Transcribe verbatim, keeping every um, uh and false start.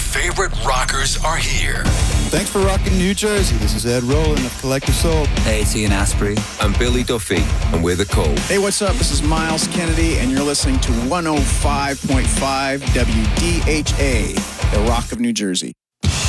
favorite rockers are here. Thanks for rocking New Jersey. This is Ed Rowland of Collective Soul. Hey, it's Ian Asprey. I'm Billy Duffy, and we're The Call. Hey, what's up? This is Miles Kennedy, and you're listening to one oh five point five W D H A, the Rock of New Jersey.